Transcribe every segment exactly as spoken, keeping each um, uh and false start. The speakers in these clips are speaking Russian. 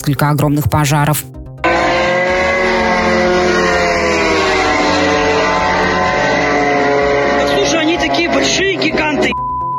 несколько огромных пожаров. Слушай, они такие большие гиганты.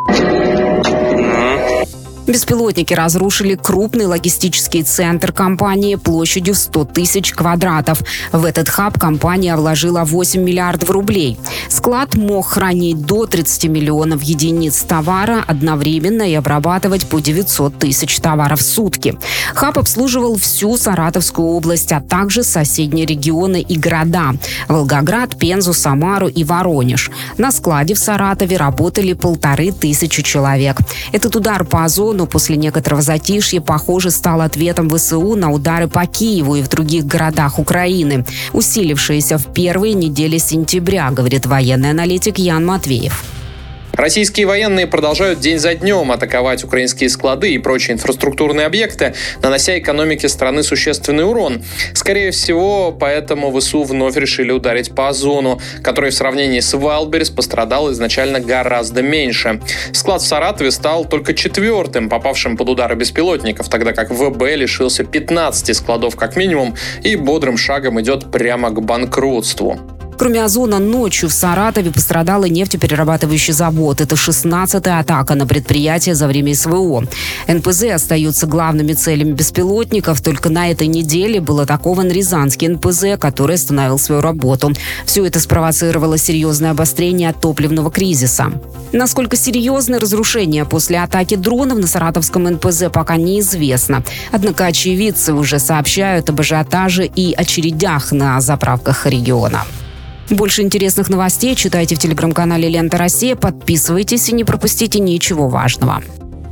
Беспилотники разрушили крупный логистический центр компании площадью сто тысяч квадратов. В этот хаб компания вложила восемь миллиардов рублей. Склад мог хранить до тридцати миллионов единиц товара одновременно и обрабатывать по девятьсот тысяч товаров в сутки. Хаб обслуживал всю Саратовскую область, а также соседние регионы и города – Волгоград, Пензу, Самару и Воронеж. На складе в Саратове работали полторы тысячи человек. Этот удар по Озону после некоторого затишья, похоже, стал ответом ВСУ на удары по Киеву и в других городах Украины, усилившиеся в первые недели сентября, говорит военный аналитик Ян Матвеев. Российские военные продолжают день за днем атаковать украинские склады и прочие инфраструктурные объекты, нанося экономике страны существенный урон. Скорее всего, поэтому ВСУ вновь решили ударить по Озону, который в сравнении с Вайлдберрис пострадал изначально гораздо меньше. Склад в Саратове стал только четвертым, попавшим под удары беспилотников, тогда как ВБ лишился пятнадцати складов как минимум и бодрым шагом идет прямо к банкротству. Кроме Озона, ночью в Саратове пострадал и нефтеперерабатывающий завод. Это шестнадцатая атака на предприятие за время СВО. эн пэ зэ остаются главными целями беспилотников. Только на этой неделе был атакован Рязанский эн пэ зэ, который остановил свою работу. Все это спровоцировало серьезное обострение топливного кризиса. Насколько серьезны разрушения после атаки дронов на Саратовском эн пэ зэ, пока неизвестно. Однако очевидцы уже сообщают об ажиотаже и очередях на заправках региона. Больше интересных новостей читайте в телеграм-канале «Лента Россия». Подписывайтесь и не пропустите ничего важного.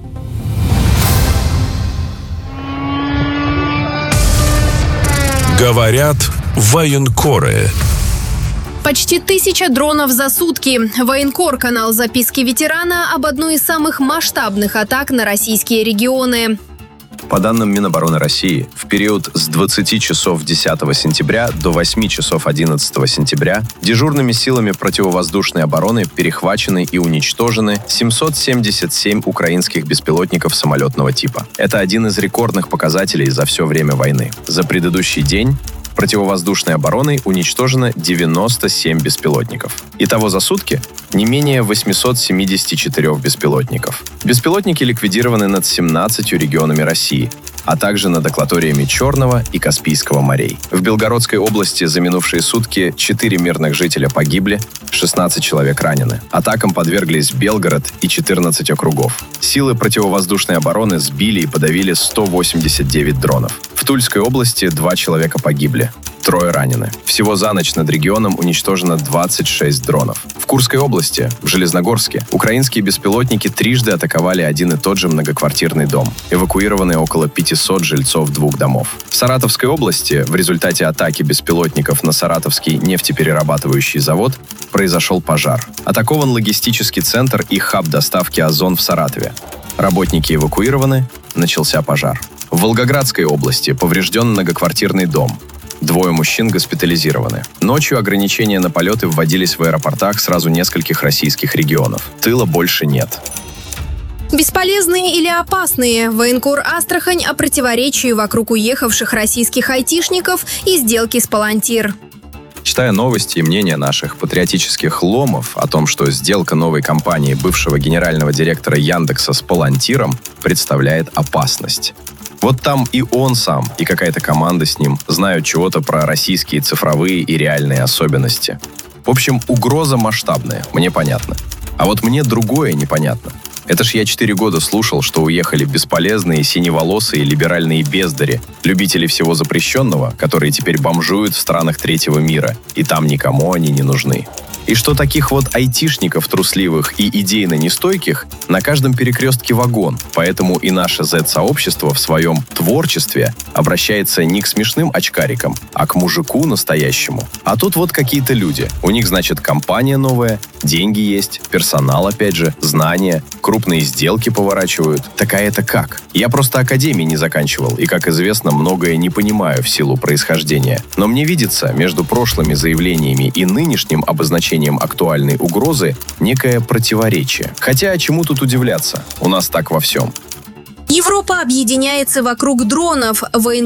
Говорят военкоры. Почти тысяча дронов за сутки. Военкор, канал записки ветерана об одной из самых масштабных атак на российские регионы. По данным Минобороны России, в период с двадцати часов десятого сентября до восьми часов одиннадцатого сентября дежурными силами противовоздушной обороны перехвачены и уничтожены семьсот семьдесят семь украинских беспилотников самолетного типа. Это один из рекордных показателей за все время войны. За предыдущий день противовоздушной обороной уничтожено девяносто семь беспилотников. Итого за сутки не менее восемьсот семьдесят четыре беспилотников. Беспилотники ликвидированы над семнадцатью регионами России, а также над акваториями Черного и Каспийского морей. В Белгородской области за минувшие сутки четыре мирных жителя погибли, шестнадцать человек ранены. Атакам подверглись Белгород и четырнадцать округов. Силы противовоздушной обороны сбили и подавили сто восемьдесят девять дронов. В Тульской области два человека погибли, трое ранены. Всего за ночь над регионом уничтожено двадцать шесть дронов. В Курской области, в Железногорске, украинские беспилотники трижды атаковали один и тот же многоквартирный дом. Эвакуированы около пятисот жильцов двух домов. В Саратовской области в результате атаки беспилотников на Саратовский нефтеперерабатывающий завод произошел пожар. Атакован логистический центр и хаб доставки «Озон» в Саратове. Работники эвакуированы, начался пожар. В Волгоградской области поврежден многоквартирный дом. Двое мужчин госпитализированы. Ночью ограничения на полеты вводились в аэропортах сразу нескольких российских регионов. Тыла больше нет. Бесполезные или опасные? Военкор Астрахань о противоречии вокруг уехавших российских айтишников и сделки с Палантир. Читая новости и мнения наших патриотических ломов о том, что сделка новой компании бывшего генерального директора Яндекса с Палантиром представляет опасность. Вот там и он сам, и какая-то команда с ним знают чего-то про российские цифровые и реальные особенности. В общем, угроза масштабная, мне понятно. А вот мне другое непонятно. Это ж я четыре года слушал, что уехали бесполезные, синеволосые, либеральные бездари, любители всего запрещенного, которые теперь бомжуют в странах третьего мира, и там никому они не нужны. И что таких вот айтишников трусливых и идейно нестойких на каждом перекрестке вагон, поэтому и наше зет-сообщество в своем творчестве обращается не к смешным очкарикам, а к мужику настоящему. А тут вот какие-то люди. У них, значит, компания новая, деньги есть, персонал, опять же, знания, крупные сделки поворачивают. Так а это как? Я просто академии не заканчивал и, как известно, многое не понимаю в силу происхождения. Но мне видится между прошлыми заявлениями и нынешним обозначением актуальной угрозы некое противоречие. Хотя чему тут удивляться? У нас так во всем. Европа объединяется вокруг дронов. Военкор